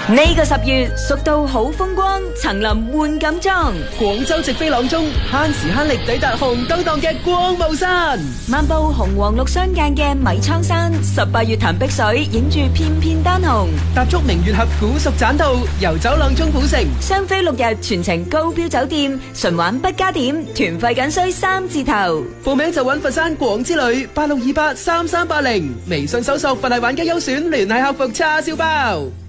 呢個10月，蜀道好風光，層林換錦裝。 廣州直飛朗中，慳時慳力抵達紅燈檔嘅光霧山。 漫步紅黃綠相間嘅米倉山，18月潭碧水，影住片片丹紅。 踏足明月峽古蜀棧道，遊走朗中古城。 雙飛6日，全程高標酒店，純玩不加點，團費僅需3字頭。 報名就揾佛山廣之旅86283380，微信搜索佛系玩家優選聯繫客服叉燒包。